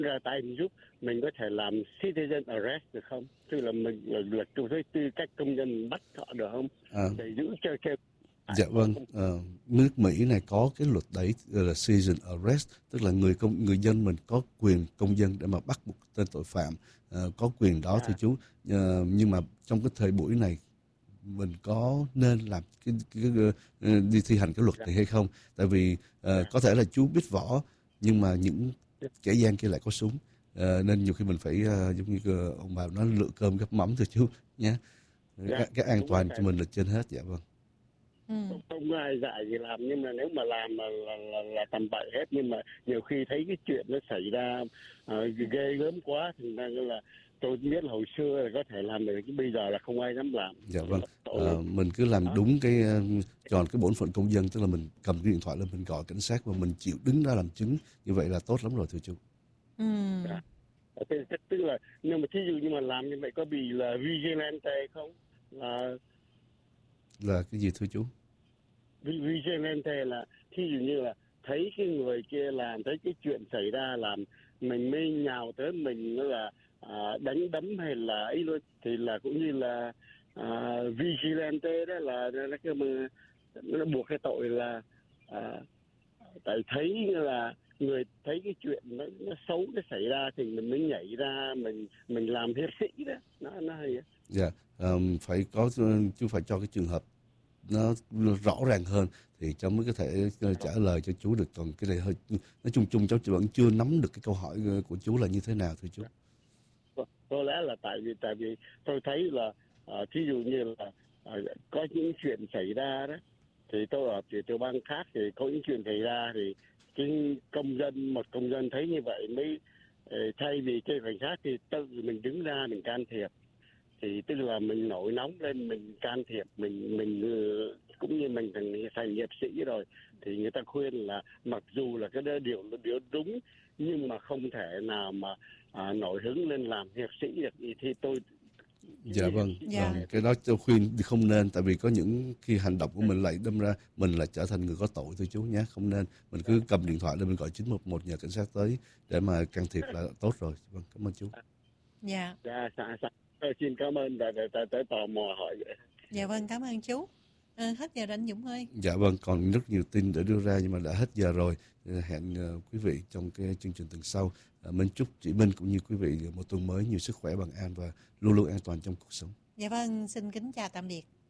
ra tay giúp mình có thể làm citizen arrest được không? Tức là mình là với tư cách công dân bắt họ được không? Để giữ cho Dạ vâng, nước Mỹ này có cái luật đấy gọi là citizen arrest, tức là người dân mình có quyền công dân để mà bắt một tên tội phạm, có quyền đó thưa chú. Nhưng mà trong cái thời buổi này mình có nên làm đi thi hành cái luật này hay không? Tại vì có thể là chú biết võ nhưng mà những kẻ gian kia lại có súng, nên nhiều khi mình phải giống như ông bà nói lựa cơm gắp mắm thưa chú nhé. Cái an toàn cho mình là trên hết. Dạ vâng. Không ai dạy gì làm, nhưng mà nếu mà làm là tầm bậy hết. Nhưng mà nhiều khi thấy cái chuyện nó xảy ra ghê gớm quá, thì là tôi biết là hồi xưa là có thể làm được, chứ bây giờ là không ai dám làm. Dạ vâng, mình cứ làm đúng cái tròn cái bổn phận công dân, tức là mình cầm cái điện thoại lên mình gọi cảnh sát và mình chịu đứng ra làm chứng, như vậy là tốt lắm rồi thưa chú. Tức là nhưng mà thí dụ như mà làm như vậy có bị là vigilante không? Là cái gì thưa chú? Vigilante là thí dụ như là thấy cái người kia làm, thấy cái chuyện xảy ra làm mình mới nhào tới mình là đánh đấm hay là ấy luôn, thì là cũng như là vigilante đó, là nó buộc cái tội là tại thấy là người thấy cái chuyện nó xấu nó xảy ra thì mình mới nhảy ra mình làm hiệp sĩ đó, nó hay á. Dạ, phải có, chú phải cho cái trường hợp nó rõ ràng hơn thì cháu mới có thể trả lời cho chú được. Còn cái này hơi nói chung chung cháu vẫn chưa nắm được cái câu hỏi của chú là như thế nào thưa chú. Có lẽ là tại vì tôi thấy là thí dụ như là có những chuyện xảy ra đó, thì tôi ở tiểu bang khác thì có những chuyện xảy ra thì cái một công dân thấy như vậy mới thay vì cái cảnh sát thì tự mình đứng ra mình can thiệp, thì tức là mình nổi nóng lên mình can thiệp, mình cũng như mình thành hiệp sĩ rồi, thì người ta khuyên là mặc dù là cái điều đúng nhưng mà không thể nào mà nổi hứng lên làm hiệp sĩ được, thì tôi. Dạ vâng, cái đó tôi khuyên không nên, tại vì có những khi hành động của mình lại đâm ra mình lại trở thành người có tội thưa chú nhé. Không nên, mình cứ cầm điện thoại lên mình gọi 911 nhờ cảnh sát tới để mà can thiệp là tốt rồi. Vâng, cảm ơn chú. Dạ. Xin cảm ơn tại tò mò hỏi vậy. Dạ vâng, cảm ơn chú. Hết giờ rồi anh Dũng ơi. Dạ vâng, còn rất nhiều tin để đưa ra nhưng mà đã hết giờ rồi. Hẹn quý vị trong cái chương trình tuần sau. Mình chúc chị Minh cũng như quý vị một tuần mới nhiều sức khỏe, bình an và luôn luôn an toàn trong cuộc sống. Dạ vâng, xin kính chào tạm biệt.